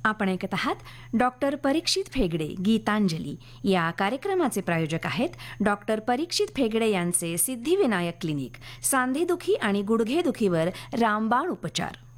आपण ऐकत आहात डॉक्टर परीक्षित फेगडे गीतांजली या कार्यक्रमाचे प्रायोजक आहेत डॉक्टर परीक्षित फेगडे यांचे सिद्धिविनायक क्लिनिक, सांधेदुखी आणि गुडघेदुखीवर रामबाण उपचार.